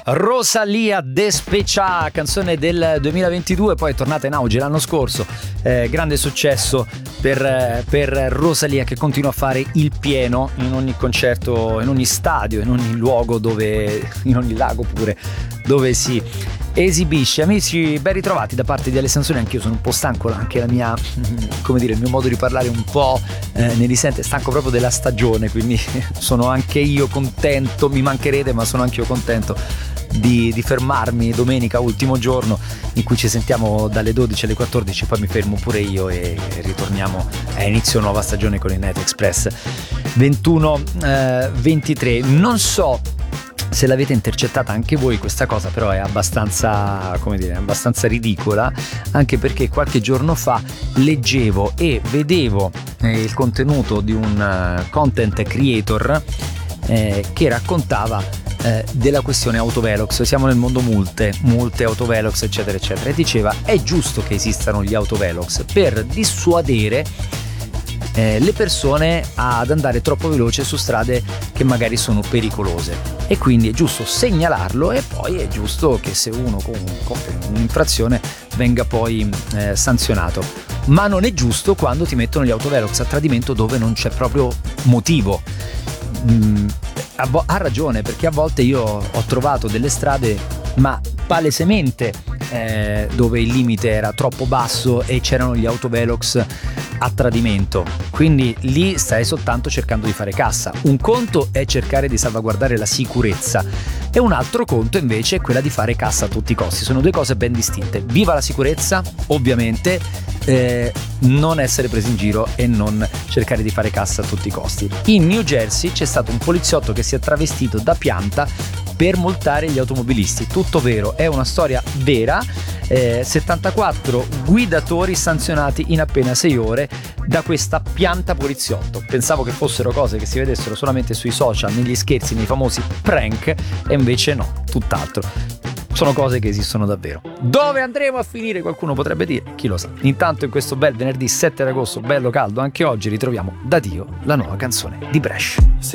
Rosalía Despechá, canzone del 2022, poi è tornata in auge l'anno scorso, grande successo per Rosalía, che continua a fare il pieno in ogni concerto, in ogni stadio, in ogni luogo in ogni lago pure, dove si esibisce. Amici, ben ritrovati da parte di Alessandro Soni. Anch'io sono un po' stanco, anche la mia, come dire, il mio modo di parlare un po' ne risente, stanco proprio della stagione, quindi sono anche io contento, mi mancherete, ma sono anche io contento di fermarmi domenica, ultimo giorno in cui ci sentiamo dalle 12 alle 14, poi mi fermo pure io e ritorniamo a inizio nuova stagione con il Night Express 21-23. Non so se l'avete intercettata anche voi questa cosa, però è abbastanza, come dire, abbastanza ridicola, anche perché qualche giorno fa leggevo e vedevo il contenuto di un content creator che raccontava della questione autovelox. Siamo nel mondo multe autovelox, eccetera eccetera, e diceva: è giusto che esistano gli autovelox per dissuadere le persone ad andare troppo veloce su strade che magari sono pericolose, e quindi è giusto segnalarlo, e poi è giusto che se uno compie un'infrazione venga poi sanzionato. Ma non è giusto quando ti mettono gli autovelox a tradimento dove non c'è proprio motivo. Ha ragione, perché a volte io ho trovato delle strade ma palesemente dove il limite era troppo basso e c'erano gli autovelox a tradimento, quindi lì stai soltanto cercando di fare cassa. Un conto è cercare di salvaguardare la sicurezza e un altro conto invece è quella di fare cassa a tutti i costi. Sono due cose ben distinte. Viva la sicurezza, ovviamente, non essere presi in giro e non cercare di fare cassa a tutti i costi. In New Jersey c'è stato un poliziotto che si è travestito da pianta per multare gli automobilisti. Tutto vero, è una storia vera. 74 guidatori sanzionati in appena 6 ore da questa pianta poliziotto. Pensavo che fossero cose che si vedessero solamente sui social, negli scherzi, nei famosi prank, e invece no, tutt'altro. Sono cose che esistono davvero. Dove andremo a finire? Qualcuno potrebbe dire, chi lo sa. Intanto in questo bel venerdì 7 agosto, bello caldo anche oggi, ritroviamo Da Dio la nuova canzone di Brescia.